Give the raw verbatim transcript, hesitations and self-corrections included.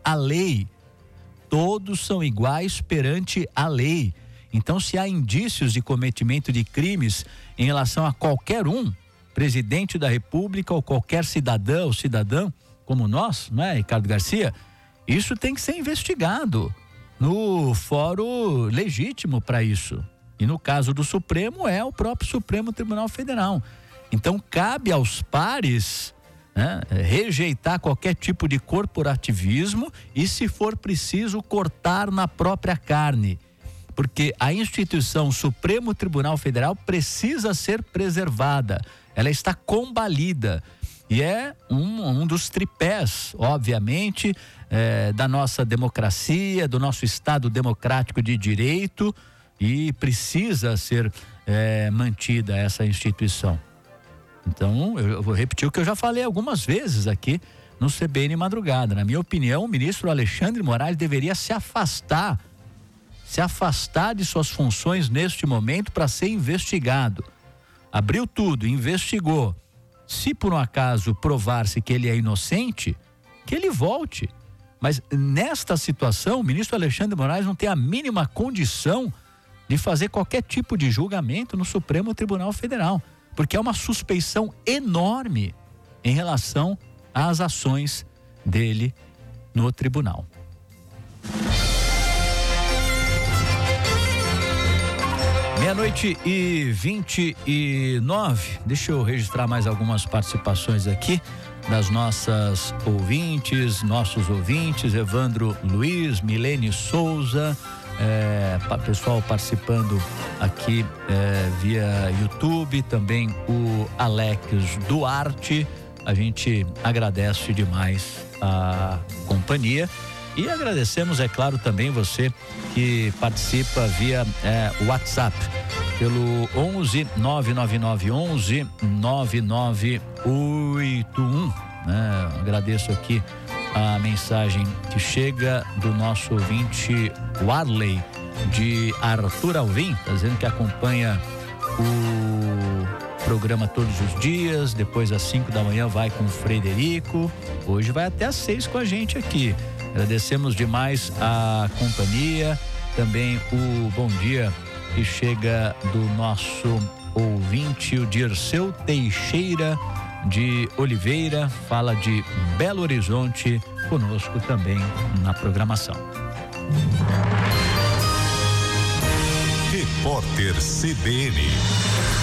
a lei. Todos são iguais perante a lei. Então, se há indícios de cometimento de crimes em relação a qualquer um, presidente da República ou qualquer cidadão ou cidadã, como nós, não é, Ricardo Garcia, isso tem que ser investigado no fórum legítimo para isso. E no caso do Supremo, é o próprio Supremo Tribunal Federal. Então, cabe aos pares, né, rejeitar qualquer tipo de corporativismo e, se for preciso, cortar na própria carne. Porque a instituição Supremo Tribunal Federal precisa ser preservada. Ela está combalida. E é um, um dos tripés, obviamente, é, da nossa democracia, do nosso Estado democrático de direito, e precisa ser é, mantida essa instituição. Então, eu vou repetir o que eu já falei algumas vezes aqui no C B N Madrugada. Na minha opinião, o ministro Alexandre Moraes deveria se afastar, se afastar de suas funções neste momento para ser investigado. Abriu tudo, investigou. Se por um acaso provar-se que ele é inocente, que ele volte. Mas nesta situação, o ministro Alexandre Moraes não tem a mínima condição de fazer qualquer tipo de julgamento no Supremo Tribunal Federal, porque é uma suspeição enorme em relação às ações dele no tribunal. Meia-noite e vinte e nove. Deixa eu registrar mais algumas participações aqui das nossas ouvintes, nossos ouvintes, Evandro Luiz, Milene Souza, é, pessoal participando aqui é, via YouTube, também o Alex Duarte. A gente agradece demais a companhia. E agradecemos, é claro, também você que participa via é, WhatsApp, pelo onze nove nove nove onze nove nove oito um. Né? Agradeço aqui a mensagem que chega do nosso ouvinte Warley, de Arthur Alvim, tá dizendo que acompanha o programa todos os dias, depois às cinco da manhã vai com o Frederico, hoje vai até às seis com a gente aqui. Agradecemos demais a companhia, também o bom dia que chega do nosso ouvinte, o Dirceu Teixeira de Oliveira, fala de Belo Horizonte, conosco também na programação. Repórter C B N.